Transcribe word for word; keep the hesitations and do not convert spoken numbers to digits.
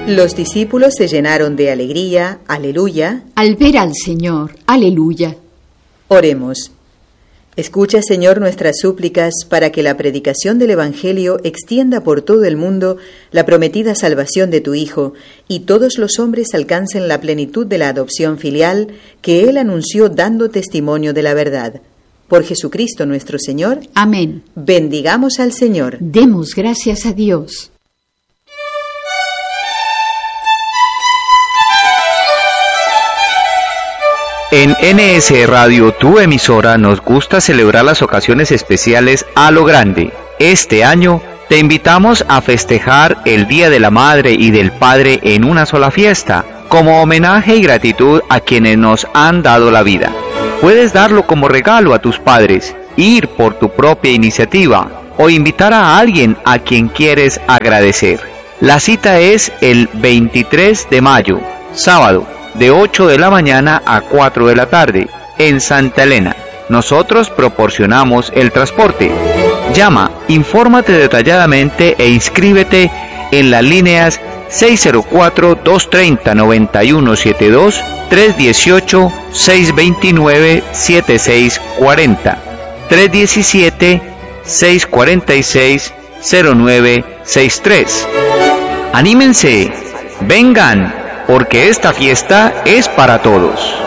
Los discípulos se llenaron de alegría, aleluya, al ver al Señor, aleluya. Oremos. Escucha, Señor, nuestras súplicas para que la predicación del Evangelio extienda por todo el mundo la prometida salvación de tu Hijo y todos los hombres alcancen la plenitud de la adopción filial que Él anunció dando testimonio de la verdad. Por Jesucristo nuestro Señor. Amén. Bendigamos al Señor. Demos gracias a Dios. En N S Radio, tu emisora, nos gusta celebrar las ocasiones especiales a lo grande. Este año te invitamos a festejar el Día de la Madre y del Padre en una sola fiesta, como homenaje y gratitud a quienes nos han dado la vida. Puedes darlo como regalo a tus padres, ir por tu propia iniciativa o invitar a alguien a quien quieres agradecer. La cita es el veintitrés de mayo, sábado, de ocho de la mañana a cuatro de la tarde, en Santa Elena. Nosotros proporcionamos el transporte. Llama, infórmate detalladamente e inscríbete en las líneas seis cero cuatro, dos tres cero, nueve uno siete dos, tres uno ocho, seis dos nueve, siete seis cuatro cero, tres uno siete, seis cuatro seis, cero nueve seis tres. ¡Anímense! ¡Vengan! Porque esta fiesta es para todos.